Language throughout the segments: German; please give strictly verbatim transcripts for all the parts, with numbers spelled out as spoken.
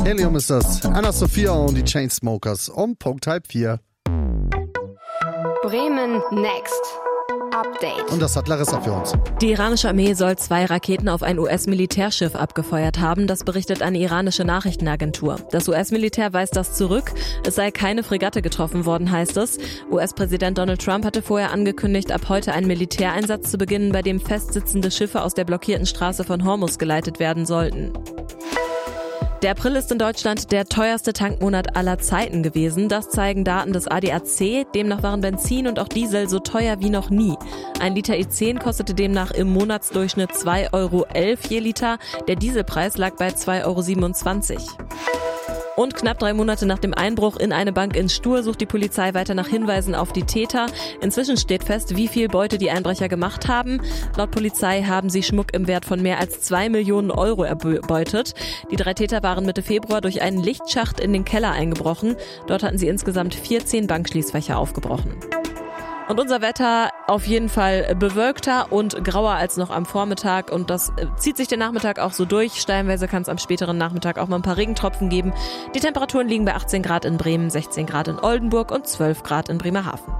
Helium ist das. Anna Sophia und die Chainsmokers um Punkt halb vier. Bremen Next. Update. Und das hat Larissa für uns. Die iranische Armee soll zwei Raketen auf ein U S-Militärschiff abgefeuert haben. Das berichtet eine iranische Nachrichtenagentur. Das U S-Militär weist das zurück. Es sei keine Fregatte getroffen worden, heißt es. U S-Präsident Donald Trump hatte vorher angekündigt, ab heute einen Militäreinsatz zu beginnen, bei dem festsitzende Schiffe aus der blockierten Straße von Hormuz geleitet werden sollten. Der April ist in Deutschland der teuerste Tankmonat aller Zeiten gewesen. Das zeigen Daten des A D A C. Demnach waren Benzin und auch Diesel so teuer wie noch nie. Ein Liter E zehn kostete demnach im Monatsdurchschnitt zwei Euro elf je Liter. Der Dieselpreis lag bei zwei Euro siebenundzwanzig. Und knapp drei Monate nach dem Einbruch in eine Bank in Stur sucht die Polizei weiter nach Hinweisen auf die Täter. Inzwischen steht fest, wie viel Beute die Einbrecher gemacht haben. Laut Polizei haben sie Schmuck im Wert von mehr als zwei Millionen Euro erbeutet. Die drei Täter waren Mitte Februar durch einen Lichtschacht in den Keller eingebrochen. Dort hatten sie insgesamt vierzehn Bankschließfächer aufgebrochen. Und unser Wetter auf jeden Fall bewölkter und grauer als noch am Vormittag. Und das zieht sich den Nachmittag auch so durch. Stellenweise kann es am späteren Nachmittag auch mal ein paar Regentropfen geben. Die Temperaturen liegen bei achtzehn Grad in Bremen, sechzehn Grad in Oldenburg und zwölf Grad in Bremerhaven.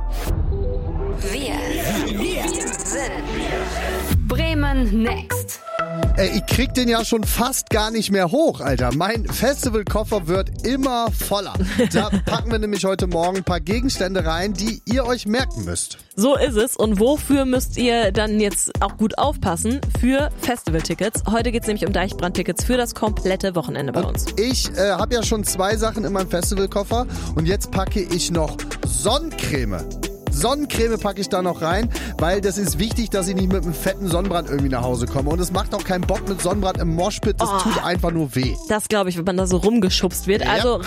Wir, wir sind Bremen Next. Ey, ich krieg den ja schon fast gar nicht mehr hoch, Alter. Mein Festivalkoffer wird immer voller. Da packen wir nämlich heute Morgen ein paar Gegenstände rein, die ihr euch merken müsst. So ist es. Und wofür müsst ihr dann jetzt auch gut aufpassen? Für Festivaltickets. Heute geht's nämlich um Deichbrandtickets für das komplette Wochenende bei uns. Ich äh, habe ja schon zwei Sachen in meinem Festivalkoffer und jetzt packe ich noch Sonnencreme. Sonnencreme packe ich da noch rein, weil das ist wichtig, dass ich nicht mit einem fetten Sonnenbrand irgendwie nach Hause komme. Und es macht auch keinen Bock mit Sonnenbrand im Moshpit, das Oh, tut einfach nur weh. Das glaube ich, wenn man da so rumgeschubst wird. Ja. Also